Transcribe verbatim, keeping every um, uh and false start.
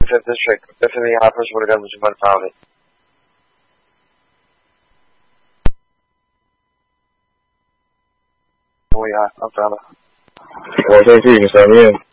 twenty-fifth district. Definitely Hoppers would have got much fun found it. Oh yeah, I found it. 我先去你前面。